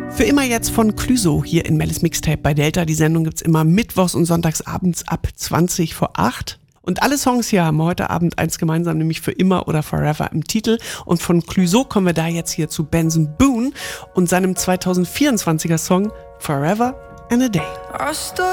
Für immer jetzt von Clüso hier in Mellis Mixtape bei Delta. Die Sendung gibt's immer mittwochs und sonntags abends ab 20 vor 8. Und alle Songs hier haben heute Abend eins gemeinsam, nämlich für immer oder forever im Titel. Und von Clüso kommen wir da jetzt hier zu Benson Boone und seinem 2024er Song Forever and a Day.